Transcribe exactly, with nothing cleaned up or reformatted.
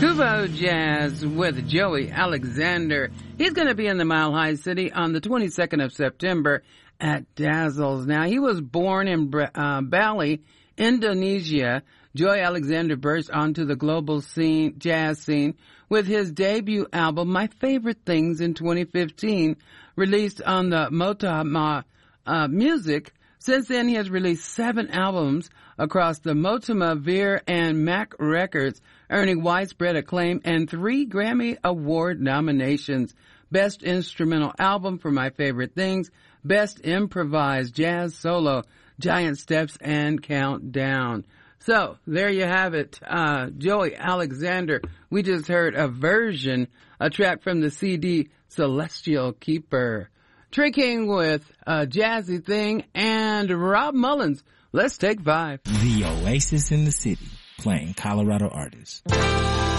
Kubo Jazz with Joey Alexander. He's going to be in the Mile High City on the twenty-second of September at Dazzles. Now, he was born in uh, Bali, Indonesia. Joey Alexander burst onto the global scene, jazz scene with his debut album, My Favorite Things, in twenty fifteen, released on the Motama uh, Music. Since then, he has released seven albums across the Motama, Veer, and Mac Records, earning widespread acclaim and three Grammy Award nominations. Best Instrumental Album for My Favorite Things, Best Improvised Jazz Solo, Giant Steps, and Countdown. So, there you have it. Uh, Joey Alexander. We just heard a version, a track from the C D Celestial Keeper. Trey King with a Jazzy Thing, and Rob Mullins. Let's take five. The Oasis in the City, playing Colorado artists.